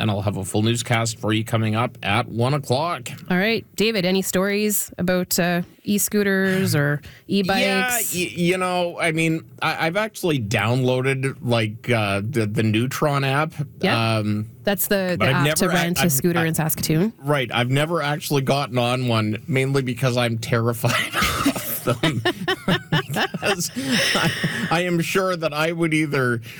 and I'll have a full newscast for you coming up at 1 o'clock. All right. David, any stories about e-scooters or e-bikes? Yeah, I mean, I've actually downloaded the Neutron app. Yeah. That's the app to rent a scooter in Saskatoon. Right. I've never actually gotten on one, mainly because I'm terrified of them. Because I am sure that I would either